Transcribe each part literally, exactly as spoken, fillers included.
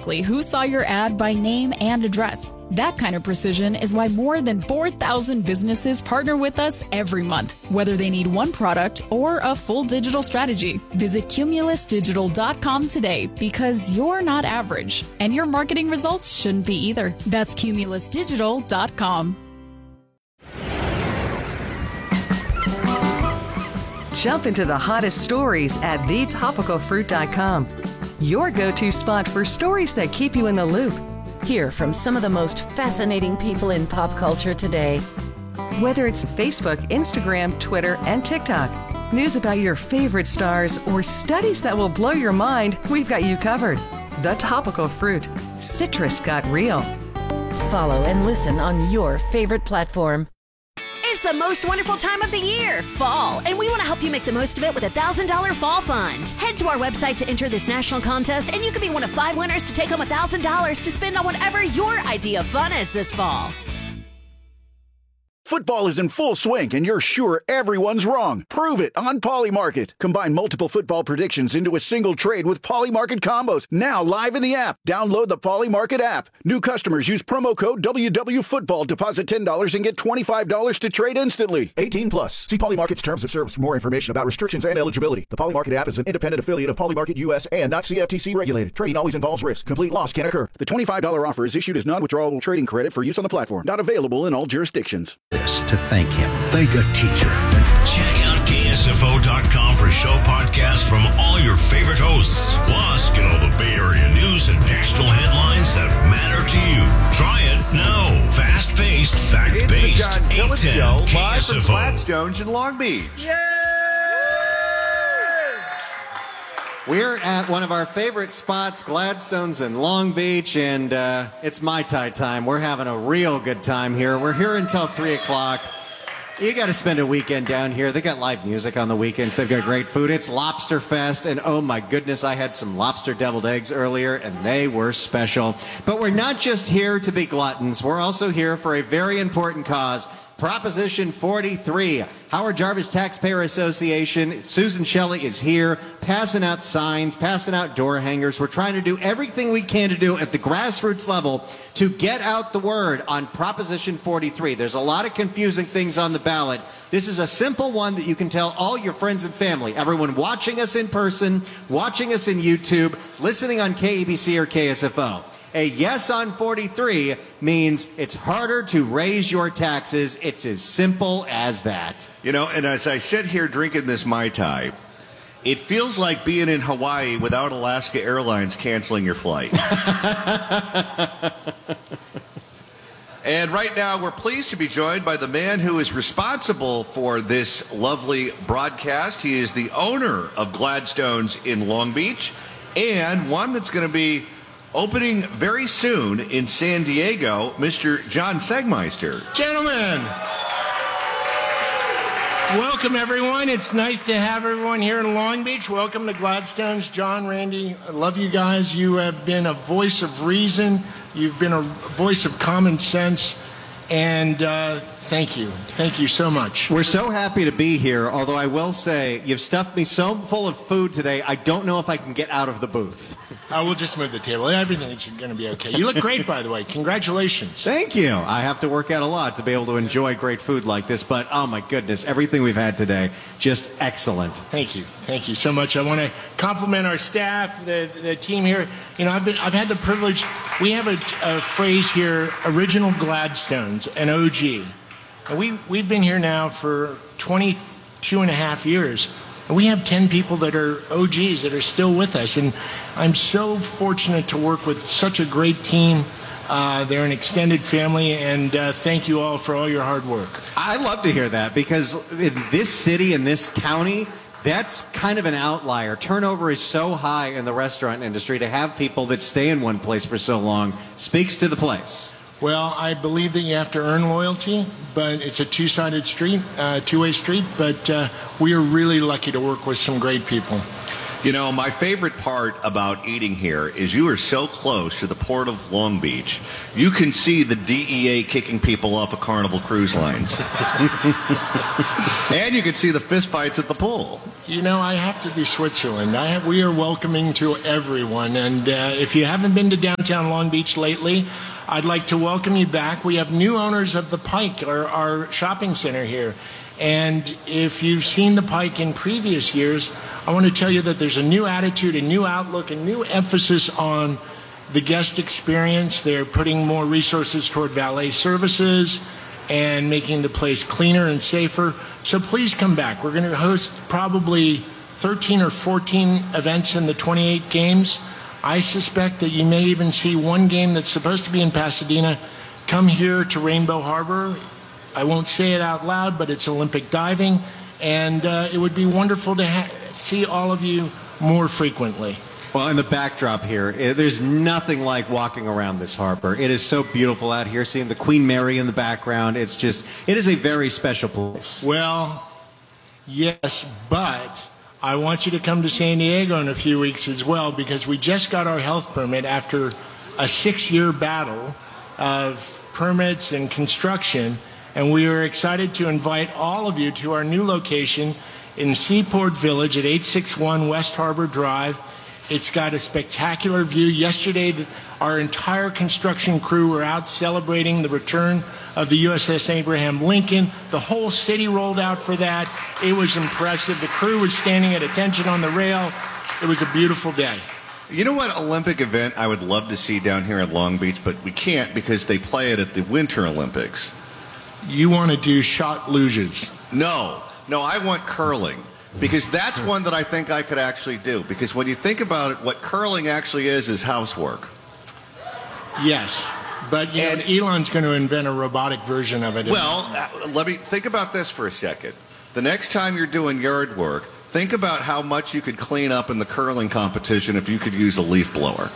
exactly who saw your ad by name and address. That kind of precision is why more than four thousand businesses partner with us every month, whether they need one product or a full digital strategy. Visit Cumulus Digital dot com today because you're not average, and your marketing results shouldn't be either. That's Cumulus Digital dot com. Jump into the hottest stories at the topical fruit dot com. Your go-to spot for stories that keep you in the loop. Hear from some of the most fascinating people in pop culture today. Whether it's Facebook, Instagram, Twitter, and TikTok, news about your favorite stars, or studies that will blow your mind, we've got you covered. The Topical Fruit. Citrus got real. Follow and listen on your favorite platform. It's the most wonderful time of the year, fall, and we want to help you make the most of it with a one thousand dollars Fall Fund. Head to our website to enter this national contest, and you could be one of five winners to take home one thousand dollars to spend on whatever your idea of fun is this fall. Football is in full swing, and you're sure everyone's wrong. Prove it on Polymarket. Combine multiple football predictions into a single trade with Polymarket combos. Now live in the app. Download the Polymarket app. New customers use promo code W W Football. Deposit ten dollars and get twenty-five dollars to trade instantly. eighteen plus. See Polymarket's terms of service for more information about restrictions and eligibility. The Polymarket app is an independent affiliate of Polymarket U S and not C F T C regulated. Trading always involves risk. Complete loss can occur. The twenty-five dollars offer is issued as non-withdrawable trading credit for use on the platform. Not available in all jurisdictions. To thank him. Thank a teacher. Check out K S F O dot com for show podcasts from all your favorite hosts. Plus, get all the Bay Area news and national headlines that matter to you. Try it now. Fast-paced, fact-based. It's the John Phillips eight ten Show, live from K S F O. Gladstones in Long Beach. We're at one of our favorite spots, Gladstones in Long Beach, and uh, it's Mai Tai time. We're having a real good time here. We're here until three o'clock. You got to spend a weekend down here. They got live music on the weekends. They've got great food. It's Lobster Fest, and oh my goodness, I had some lobster deviled eggs earlier, and they were special. But we're not just here to be gluttons. We're also here for a very important cause. Proposition forty-three, Howard Jarvis Taxpayer Association. Susan Shelley is here, passing out signs, passing out door hangers. We're trying to do everything we can to do at the grassroots level to get out the word on Proposition forty-three. There's a lot of confusing things on the ballot. This is a simple one that you can tell all your friends and family, everyone watching us in person, watching us in YouTube, listening on K A B C or K S F O. A yes on forty-three means it's harder to raise your taxes. It's as simple as that. You know, and as I sit here drinking this Mai Tai, it feels like being in Hawaii without Alaska Airlines canceling your flight. And right now, we're pleased to be joined by the man who is responsible for this lovely broadcast. He is the owner of Gladstones in Long Beach, and one that's going to be opening very soon in San Diego, Mister John Segmeister. Gentlemen, welcome everyone. It's nice to have everyone here in Long Beach. Welcome to Gladstones. John, Randy, I love you guys. You have been a voice of reason. You've been a voice of common sense. And uh, thank you. Thank you so much. We're so happy to be here, although I will say you've stuffed me so full of food today, I don't know if I can get out of the booth. Uh, we'll just move the table. Everything is going to be okay. You look great, by the way. Congratulations. Thank you. I have to work out a lot to be able to enjoy great food like this, but oh my goodness, everything we've had today, just excellent. Thank you. Thank you so much. I want to compliment our staff, the, the team here. You know, I've, been, I've had the privilege, we have a, a phrase here, original Gladstones, an O G. And we, we've been here now for twenty-two and a half years. And we have ten people that are O Gs that are still with us. And I'm so fortunate to work with such a great team. Uh, they're an extended family, and uh, thank you all for all your hard work. I love to hear that, because in this city, in this county, that's kind of an outlier. Turnover is so high in the restaurant industry. To have people that stay in one place for so long speaks to the place. Well, I believe that you have to earn loyalty, but it's a two-sided street, uh, two-way street, but uh, we are really lucky to work with some great people. You know, my favorite part about eating here is you are so close to the port of Long Beach, you can see the D E A kicking people off of Carnival Cruise Lines. And you can see the fistfights at the pool. You know, I have to be Switzerland. I have, we are welcoming to everyone. And uh, if you haven't been to downtown Long Beach lately, I'd like to welcome you back. We have new owners of the Pike, our, our shopping center here. And if you've seen the Pike in previous years, I want to tell you that there's a new attitude, a new outlook, a new emphasis on the guest experience. They're putting more resources toward valet services and making the place cleaner and safer. So please come back. We're going to host probably thirteen or fourteen events in the twenty-eight games. I suspect that you may even see one game that's supposed to be in Pasadena come here to Rainbow Harbor. I won't say it out loud, but it's Olympic diving, and uh, it would be wonderful to ha- see all of you more frequently. Well, in the backdrop here, eh, there's nothing like walking around this harbor. It is so beautiful out here, seeing the Queen Mary in the background. It's just, it is a very special place. Well, yes, but I want you to come to San Diego in a few weeks as well, because we just got our health permit after a six-year battle of permits and construction. And we are excited to invite all of you to our new location in Seaport Village at eight sixty-one West Harbor Drive. It's got a spectacular view. Yesterday, our entire construction crew were out celebrating the return of the U S S Abraham Lincoln. The whole city rolled out for that. It was impressive. The crew was standing at attention on the rail. It was a beautiful day. You know what Olympic event I would love to see down here in Long Beach, but we can't because they play it at the Winter Olympics? You want to do shot luges? No. No, I want curling. Because that's one that I think I could actually do. Because when you think about it, what curling actually is, is housework. Yes. But you and, know, Elon's going to invent a robotic version of it. Well, uh, let me think about this for a second. The next time you're doing yard work, think about how much you could clean up in the curling competition if you could use a leaf blower.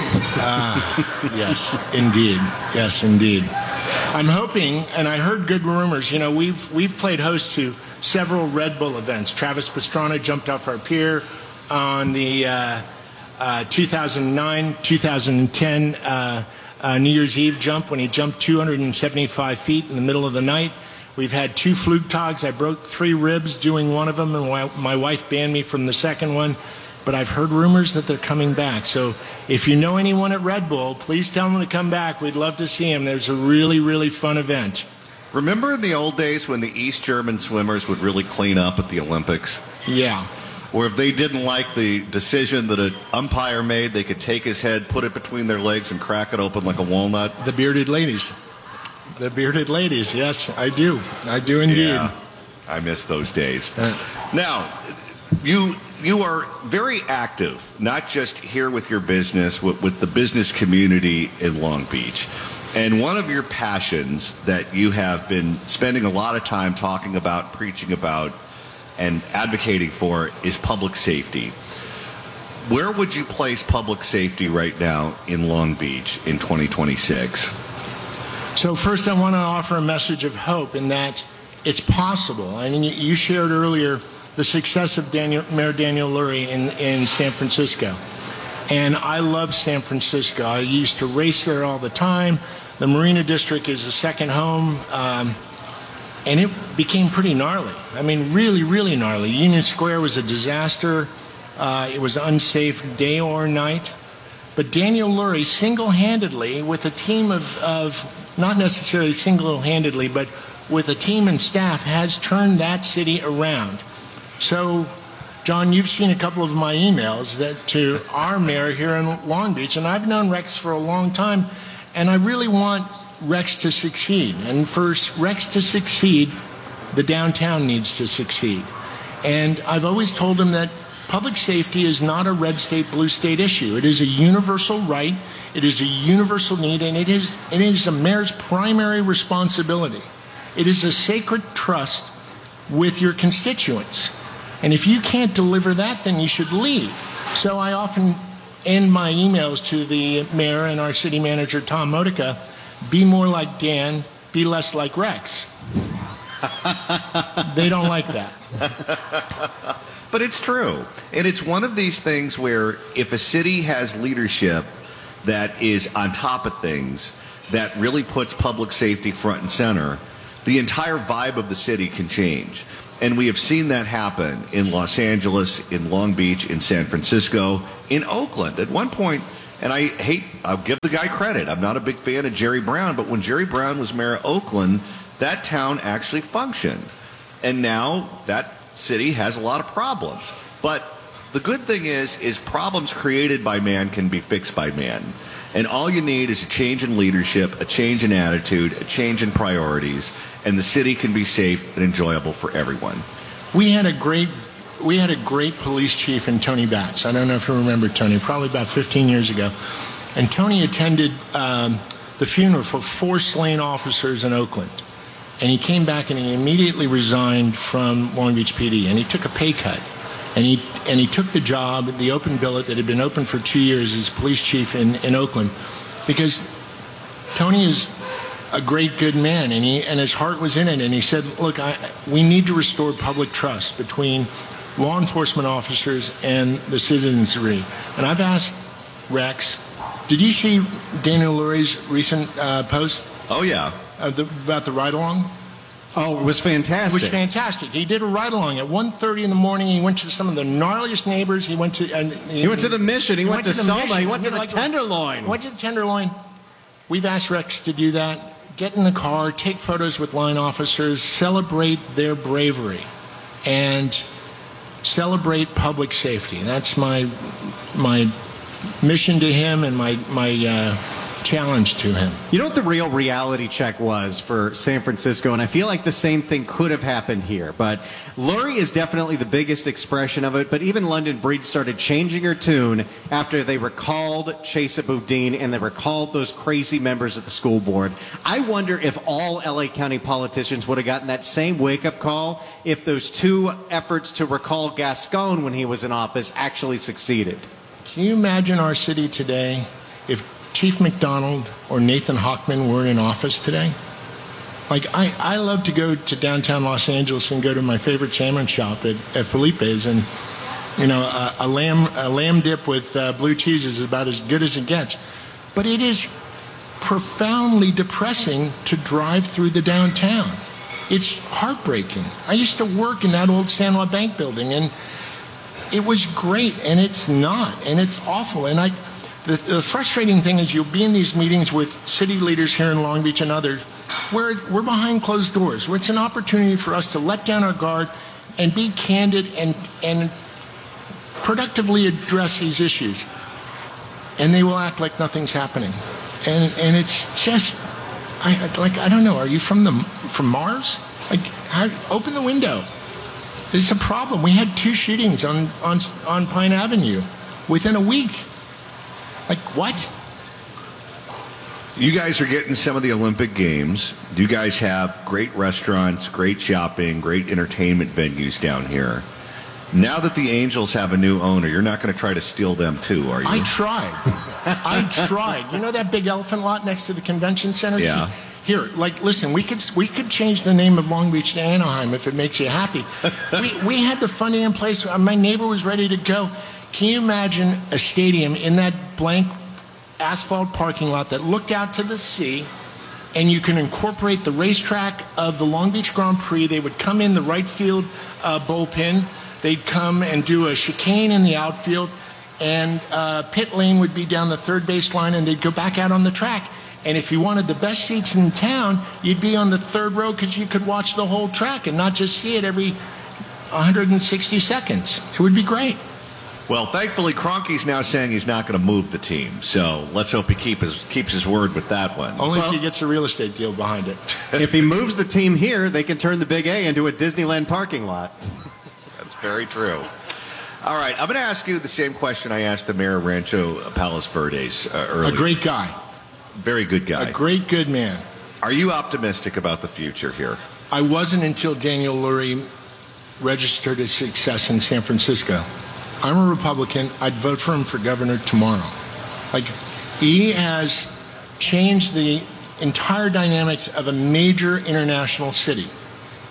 Ah, yes, indeed. Yes, indeed. I'm hoping, and I heard good rumors, you know, we've we've played host to several Red Bull events. Travis Pastrana jumped off our pier on the uh, uh, two thousand nine two thousand ten uh, uh, New Year's Eve jump when he jumped two hundred seventy-five feet in the middle of the night. We've had two Flugtags. I broke three ribs doing one of them, and my wife banned me from the second one. But I've heard rumors that they're coming back. So if you know anyone at Red Bull, please tell them to come back. We'd love to see them. There's a really, really fun event. Remember in the old days when the East German swimmers would really clean up at the Olympics? Yeah. Or if they didn't like the decision that an umpire made, they could take his head, put it between their legs, and crack it open like a walnut? The bearded ladies. The bearded ladies, yes, I do. I do indeed. Yeah, I miss those days. Uh, now, you you are very active, not just here with your business, with, with the business community in Long Beach. And one of your passions that you have been spending a lot of time talking about, preaching about, and advocating for is public safety. Where would you place public safety right now in Long Beach in twenty twenty-six? So first I want to offer a message of hope in that it's possible. I mean, you shared earlier the success of Daniel, Mayor Daniel Lurie in, in San Francisco. And I love San Francisco. I used to race there all the time. The Marina District is a second home. Um, and it became pretty gnarly. I mean, really, really gnarly. Union Square was a disaster. Uh, it was unsafe day or night. But Daniel Lurie single-handedly, with a team of, of not necessarily single-handedly, but with a team and staff, has turned that city around. So, John, you've seen a couple of my emails that to our mayor here in Long Beach, and I've known Rex for a long time, and I really want Rex to succeed. And for Rex to succeed, the downtown needs to succeed. And I've always told him that public safety is not a red state, blue state issue. It is a universal right, it is a universal need, and it is, it is a mayor's primary responsibility. It is a sacred trust with your constituents. And if you can't deliver that, then you should leave. So I often end my emails to the mayor and our city manager, Tom Modica, be more like Dan, be less like Rex. They don't like that. But it's true. And it's one of these things where if a city has leadership that is on top of things, that really puts public safety front and center, the entire vibe of the city can change. And we have seen that happen in Los Angeles, in Long Beach, in San Francisco, in Oakland. At one point, and I hate, I'll give the guy credit. I'm not a big fan of Jerry Brown, but when Jerry Brown was mayor of Oakland, that town actually functioned. And now that city has a lot of problems. But the good thing is, is problems created by man can be fixed by man. And all you need is a change in leadership, a change in attitude, a change in priorities, and the city can be safe and enjoyable for everyone. We had a great we had a great police chief in Tony Batts. I don't know if you remember Tony, probably about fifteen years ago. And Tony attended um, the funeral for four slain officers in Oakland. And he came back and he immediately resigned from Long Beach P D, and he took a pay cut. And he and he took the job, the open billet that had been open for two years as police chief in, in Oakland, because Tony is a great, good man, and he and his heart was in it. And he said, look, I, we need to restore public trust between law enforcement officers and the citizenry. And I've asked Rex, did you see Daniel Lurie's recent uh, post? Oh, yeah. Uh, the, about the ride-along? Oh, it was fantastic. It was fantastic. He did a ride-along at one thirty in the morning. He went to some of the gnarliest neighbors. He went to... Uh, he, he went to the Mission. He, he went, went to, to Soma. Mission. He went to the like, Tenderloin. Went to the Tenderloin. We've asked Rex to do that. Get in the car, take photos with line officers, celebrate their bravery, and celebrate public safety. That's my my mission to him and my my uh, challenge to him. You know what the real reality check was for San Francisco, and I feel like the same thing could have happened here, but Lurie is definitely the biggest expression of it, but even London Breed started changing her tune after they recalled Chesa Boudin and they recalled those crazy members of the school board. I wonder if all L A County politicians would have gotten that same wake-up call if those two efforts to recall Gascon when he was in office actually succeeded. Can you imagine our city today if Chief McDonald or Nathan Hochman were in office today? Like, I, I love to go to downtown Los Angeles and go to my favorite salmon shop at, at Felipe's, and, you know, a, a lamb a lamb dip with uh, blue cheese is about as good as it gets. But it is profoundly depressing to drive through the downtown. It's heartbreaking. I used to work in that old Sandlot Bank building, and it was great, and it's not, and it's awful. And I... The, the frustrating thing is you'll be in these meetings with city leaders here in Long Beach and others where we're behind closed doors, where it's an opportunity for us to let down our guard and be candid and, and productively address these issues. And they will act like nothing's happening. And, and it's just, I, like, I don't know, are you from, the, from Mars? Like, how, open the window. There's a problem. We had two shootings on, on, on Pine Avenue within a week. Like, what? You guys are getting some of the Olympic Games. You guys have great restaurants, great shopping, great entertainment venues down here. Now that the Angels have a new owner, you're not going to try to steal them too, are you? I tried. I tried. You know that big elephant lot next to the convention center? Yeah. Here, like, listen, we could we could change the name of Long Beach to Anaheim if it makes you happy. we, we had the funding in place. My neighbor was ready to go. Can you imagine a stadium in that blank asphalt parking lot that looked out to the sea, and you can incorporate the racetrack of the Long Beach Grand Prix? They would come in the right field uh, bullpen. They'd come and do a chicane in the outfield, and uh, pit lane would be down the third base line, and they'd go back out on the track. And if you wanted the best seats in town, you'd be on the third row because you could watch the whole track and not just see it every one hundred sixty seconds. It would be great. Well, thankfully, Kroenke's now saying he's not going to move the team. So let's hope he keep his, keeps his word with that one. Only well, if he gets a real estate deal behind it. If he moves the team here, they can turn the Big A into a Disneyland parking lot. That's very true. All right, I'm going to ask you the same question I asked the mayor of Rancho Palos Verdes uh, earlier. A great guy. Very good guy. A great, good man. Are you optimistic about the future here? I wasn't until Daniel Lurie registered his success in San Francisco. I'm a Republican. I'd vote for him for governor tomorrow. Like, he has changed the entire dynamics of a major international city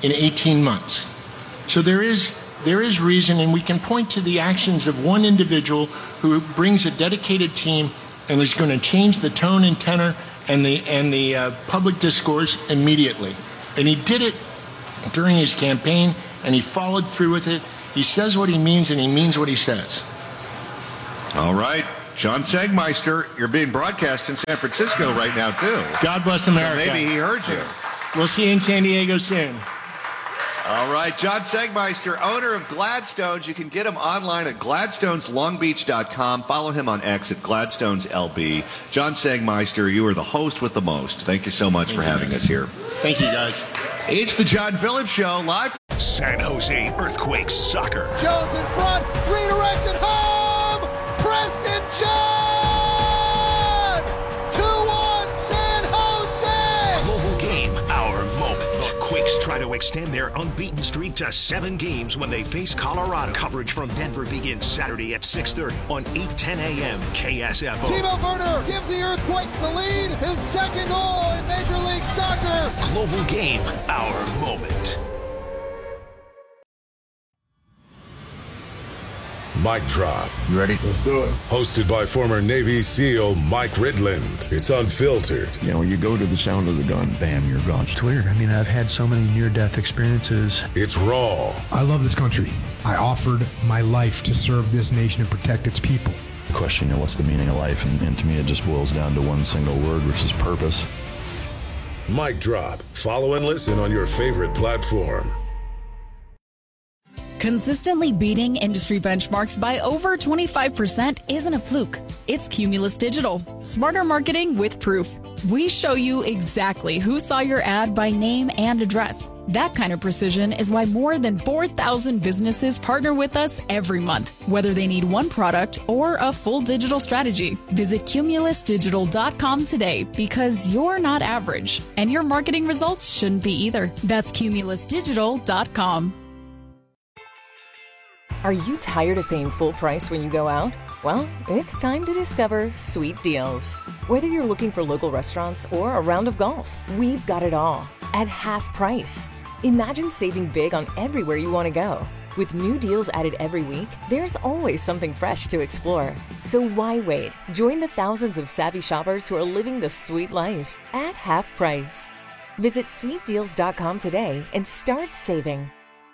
in eighteen months. So there is there is reason, and we can point to the actions of one individual who brings a dedicated team and is going to change the tone and tenor and the and the uh, public discourse immediately. And he did it during his campaign, and he followed through with it. He says what he means, and he means what he says. All right. John Sagmeister, you're being broadcast in San Francisco right now, too. God bless America. So maybe he heard you. We'll see you in San Diego soon. All right, John Sagmeister, owner of Gladstones. You can get him online at gladstones long beach dot com. Follow him on X at Gladstones L B. John Sagmeister, you are the host with the most. Thank you so much Thank for having guys. us here. Thank you, guys. It's the John Phillips Show, live. San Jose Earthquakes soccer. Jones in front, redirected home. Preston John! two one San Jose! Global game, our moment. The Quakes try to extend their unbeaten streak to seven games when they face Colorado. Coverage from Denver begins Saturday at six thirty on eight ten a.m. K S F O. Timo Werner gives the Earthquakes the lead. His second goal in Major League Soccer. Global game, our moment. Mic Drop. You ready? Let's do it. Hosted by former Navy SEAL Mike Ridland. It's unfiltered. You know, when you go to the sound of the gun, bam, you're gone. It's weird. I mean, I've had so many near-death experiences. It's raw. I love this country. I offered my life to serve this nation and protect its people. Question, you know, what's the meaning of life? And, and to me, it just boils down to one single word, which is purpose. Mic Drop. Follow and listen on your favorite platform. Consistently beating industry benchmarks by over twenty-five percent isn't a fluke. It's Cumulus Digital. Smarter marketing with proof. We show you exactly who saw your ad by name and address. That kind of precision is why more than four thousand businesses partner with us every month, whether they need one product or a full digital strategy. Visit cumulus digital dot com today because you're not average, and your marketing results shouldn't be either. That's cumulus digital dot com. Are you tired of paying full price when you go out? Well, it's time to discover Sweet Deals. Whether you're looking for local restaurants or a round of golf, we've got it all at half price. Imagine saving big on everywhere you want to go. With new deals added every week, there's always something fresh to explore. So why wait? Join the thousands of savvy shoppers who are living the sweet life at half price. Visit sweet deals dot com today and start saving.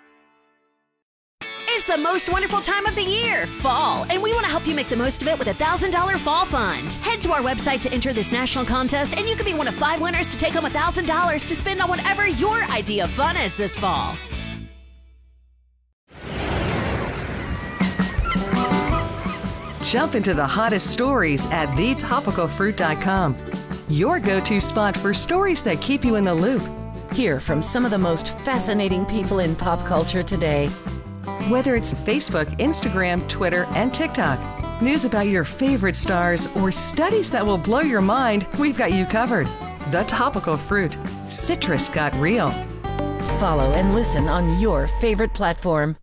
It's the most wonderful time of the year, fall, and we want to help you make the most of it with a one thousand dollars fall fund. Head to our website to enter this national contest, and you can be one of five winners to take home one thousand dollars to spend on whatever your idea of fun is this fall. Jump into the hottest stories at the topical fruit dot com. Your go-to spot for stories that keep you in the loop. Hear from some of the most fascinating people in pop culture today. Whether it's Facebook, Instagram, Twitter, and TikTok, news about your favorite stars, or studies that will blow your mind, we've got you covered. The Topical Fruit. Citrus got real. Follow and listen on your favorite platform.